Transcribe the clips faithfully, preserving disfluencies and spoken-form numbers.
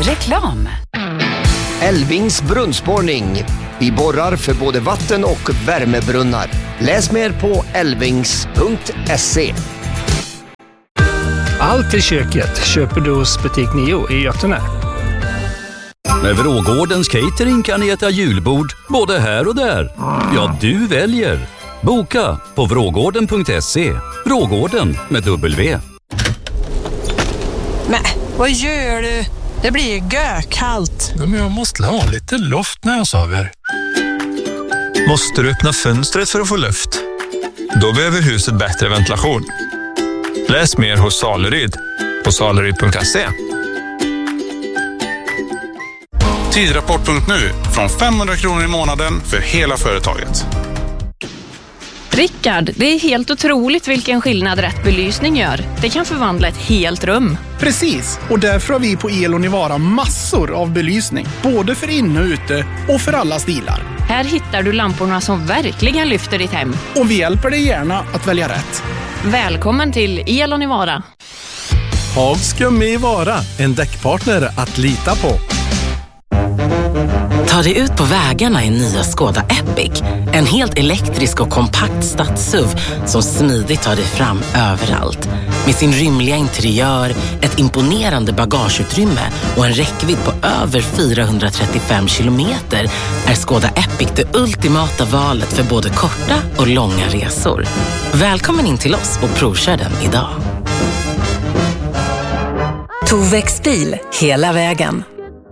Reklam. Älvings brunnsborrning. Vi borrar för både vatten- och värmebrunnar. Läs mer på älvings punkt se. Allt till köket köper du hos Butik Nio i Götene. Med Vrågårdens catering kan ni äta julbord både här och där. Ja, du väljer. Boka på vrågården punkt se. Vrågården med W. Men, vad gör du? Det blir gökallt. Men jag måste ha lite luft när jag sover. Måste du öppna fönstret för att få luft? Då behöver huset bättre ventilation. Läs mer hos Saleryd på saleryd punkt se. Tidrapport punkt nu från femhundra kronor i månaden för hela företaget. Rickard, det är helt otroligt vilken skillnad rätt belysning gör. Det kan förvandla ett helt rum. Precis, och därför har vi på Elonivara massor av belysning. Både för inne och ute och för alla stilar. Här hittar du lamporna som verkligen lyfter ditt hem. Och vi hjälper dig gärna att välja rätt. Välkommen till Elonivara. Hags Gummi i Vara, en däckpartner att lita på. Ta dig ut på vägarna i nya Skoda Epic. En helt elektrisk och kompakt stads-S U V som smidigt tar dig fram överallt. Med sin rymliga interiör, ett imponerande bagageutrymme och en räckvidd på över fyrahundratrettiofem kilometer är Skoda Epic det ultimata valet för både korta och långa resor. Välkommen in till oss och provkör den idag. Tovex bil, hela vägen.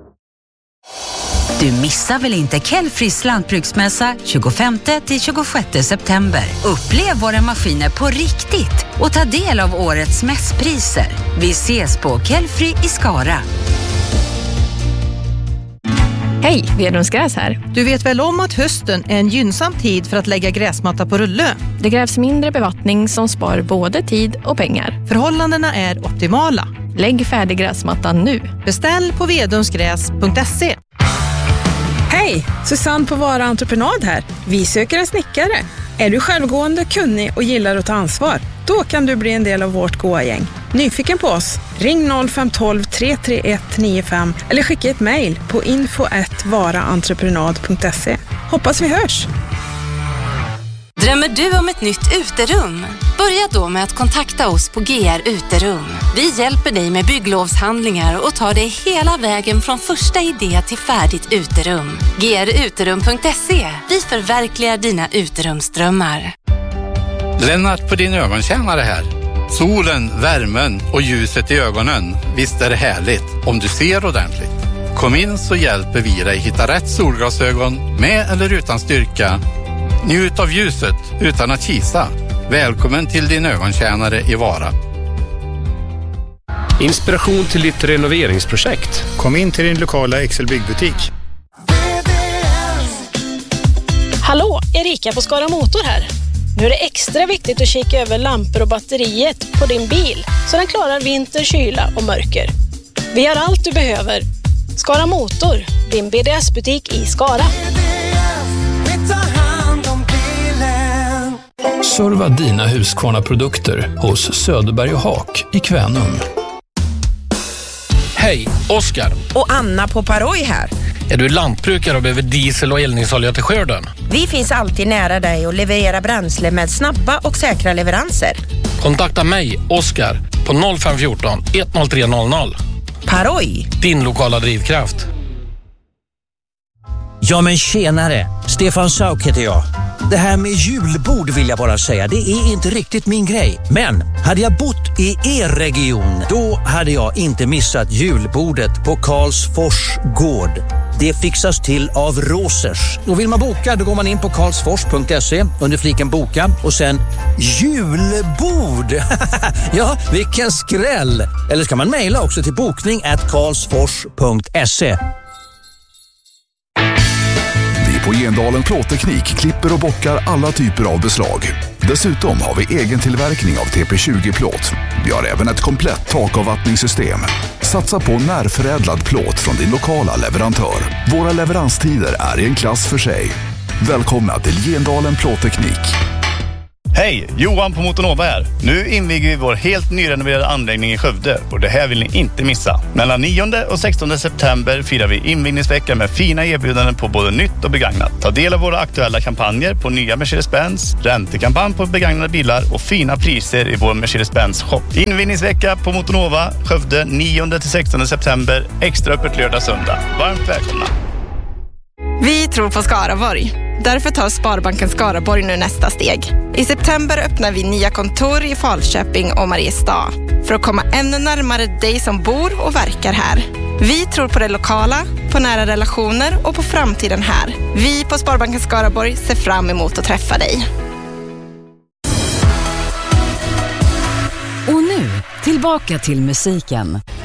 Du missar väl inte Kelfris lantbruksmässa tjugofemte till tjugosjätte september. Upplev våra maskiner på riktigt och ta del av årets mässpriser. Vi ses på Kelfri i Skara. Hej, Vedums Gräs här. Du vet väl om att hösten är en gynnsam tid för att lägga gräsmatta på rulle? Det krävs mindre bevattning som spar både tid och pengar. Förhållandena är optimala. Lägg färdig gräsmattan nu. Beställ på vedumsgräs punkt se. Hej, Susanne på Vara Entreprenad här. Vi söker en snickare. Är du självgående, kunnig och gillar att ta ansvar? Då kan du bli en del av vårt goa gäng. Nyfiken på oss? Ring noll fem ett två tre tre ett nio fem eller skicka ett mejl på info at varaentreprenad punkt se. Hoppas vi hörs! Drömmer du om ett nytt uterum? Börja då med att kontakta oss på G R Uterum. Vi hjälper dig med bygglovshandlingar och tar dig hela vägen från första idé till färdigt uterum. G R uterum punkt se. Vi förverkligar dina uterumsdrömmar. Lennart på din ögontjänare här. Solen, värmen och ljuset i ögonen. Visst är det härligt om du ser ordentligt. Kom in så hjälper vi dig hitta rätt solglasögon med eller utan styrka. Njut av ljuset utan att kisa. Välkommen till din ögontjänare i Vara. Inspiration till ditt renoveringsprojekt. Kom in till din lokala Excel-byggbutik. Hallå, Erika på Skara Motor här. Nu är det extra viktigt att kika över lampor och batteriet på din bil så den klarar vinter, kyla och mörker. Vi har allt du behöver. Skara Motor, din B D S-butik i Skara. Serva dina Husqvarna-produkter hos Söderberg och Haak i Kvänum. Hej, Oskar. Och Anna på Paroj här. Är du lantbrukare och behöver diesel och eldningsolja till skörden? Vi finns alltid nära dig och levererar bränsle med snabba och säkra leveranser. Kontakta mig, Oskar, på noll fem ett fyra ett noll tre noll noll. Paroj. Din lokala drivkraft. Ja men tjenare, Stefan Sauk heter jag. Det här med julbord vill jag bara säga, det är inte riktigt min grej. Men hade jag bott i er region, då hade jag inte missat julbordet på Karlsfors gård. Det fixas till av Rosers. Och vill man boka, då går man in på karlsfors punkt se under fliken boka och sen julbord. Ja, vilken skräll. Eller ska man mejla också till bokning at karlsfors punkt se. På Gendalen Plåtteknik klipper och bockar alla typer av beslag. Dessutom har vi egen tillverkning av T P tjugo-plåt. Vi har även ett komplett takavvattningssystem. Satsa på närförädlad plåt från din lokala leverantör. Våra leveranstider är i en klass för sig. Välkomna till Gendalen Plåtteknik. Hej, Johan på Motonova här. Nu inviger vi vår helt nyrenoverade anläggning i Skövde och det här vill ni inte missa. Mellan nionde och sextonde september firar vi invigningsvecka med fina erbjudanden på både nytt och begagnat. Ta del av våra aktuella kampanjer på nya Mercedes-Benz, räntekampanj på begagnade bilar och fina priser i vår Mercedes-Benz shop. Invigningsvecka på Motonova, Skövde nionde till sextonde september, extra öppet lördag söndag. Varmt välkomna! Vi tror på Skaraborg. Därför tar Sparbanken Skaraborg nu nästa steg. I september öppnar vi nya kontor i Falköping och Mariestad för att komma ännu närmare dig som bor och verkar här. Vi tror på det lokala, på nära relationer och på framtiden här. Vi på Sparbanken Skaraborg ser fram emot att träffa dig. Och nu, tillbaka till musiken.